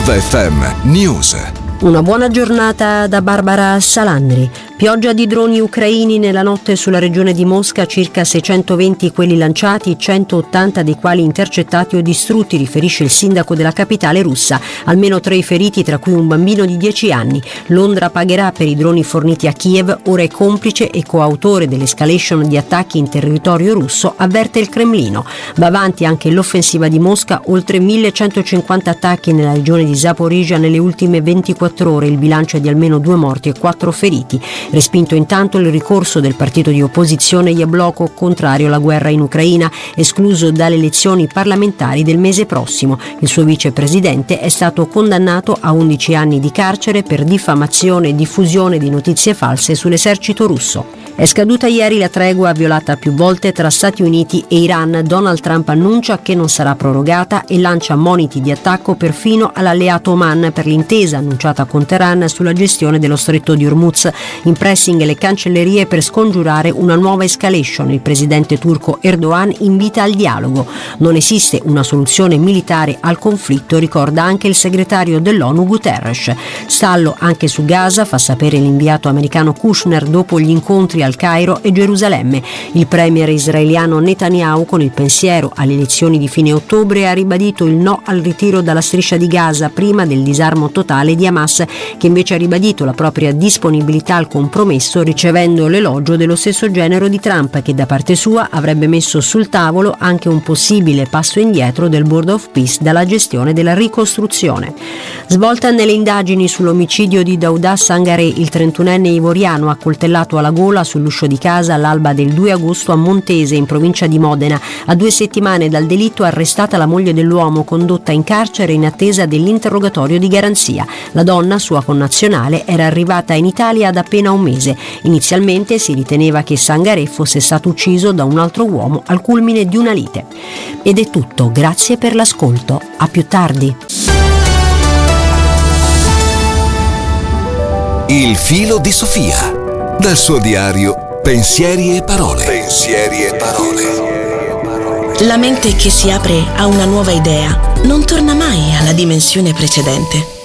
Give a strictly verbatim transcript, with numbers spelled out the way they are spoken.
Viva F M News. Una buona giornata da Barbara Salandri. Pioggia di droni ucraini nella notte sulla regione di Mosca, circa seicentoventi quelli lanciati, centottanta dei quali intercettati o distrutti, riferisce il sindaco della capitale russa. Almeno tre feriti, tra cui un bambino di dieci anni. Londra pagherà per i droni forniti a Kiev, ora è complice e coautore dell'escalation di attacchi in territorio russo, avverte il Cremlino. Va avanti anche l'offensiva di Mosca, oltre millecentocinquanta attacchi nella regione di Zaporizhzhia nelle ultime ventiquattro ore, il bilancio è di almeno due morti e quattro feriti. Respinto intanto il ricorso del partito di opposizione Jabloko, contrario alla guerra in Ucraina, escluso dalle elezioni parlamentari del mese prossimo. Il suo vicepresidente è stato condannato a undici anni di carcere per diffamazione e diffusione di notizie false sull'esercito russo. È scaduta ieri la tregua violata più volte tra Stati Uniti e Iran. Donald Trump annuncia che non sarà prorogata e lancia moniti di attacco perfino all'alleato Oman per l'intesa annunciata con Teheran sulla gestione dello stretto di Hormuz. In pressing le cancellerie per scongiurare una nuova escalation. Il presidente turco Erdogan invita al dialogo. Non esiste una soluzione militare al conflitto, ricorda anche il segretario dell'ONU Guterres. Stallo anche su Gaza, fa sapere l'inviato americano Kushner dopo gli incontri al Cairo e Gerusalemme. Il premier israeliano Netanyahu, con il pensiero alle elezioni di fine ottobre, ha ribadito il no al ritiro dalla striscia di Gaza prima del disarmo totale di Hamas, che invece ha ribadito la propria disponibilità al compromesso, ricevendo l'elogio dello stesso genero di Trump, che da parte sua avrebbe messo sul tavolo anche un possibile passo indietro del Board of Peace dalla gestione della ricostruzione. Svolta nelle indagini sull'omicidio di Daouda Sangaré, il trentunenne ivoriano accoltellato alla gola sull'uscio di casa all'alba del due agosto a Montese, in provincia di Modena. A due settimane dal delitto arrestata la moglie dell'uomo, condotta in carcere in attesa dell'interrogatorio di garanzia. La donna, sua connazionale, era arrivata in Italia da appena un mese. Inizialmente si riteneva che Sangaré fosse stato ucciso da un altro uomo al culmine di una lite. Ed è tutto, grazie per l'ascolto. A più tardi. Il filo di Sofia. Dal suo diario Pensieri e parole. Pensieri e parole. La mente che si apre a una nuova idea non torna mai alla dimensione precedente.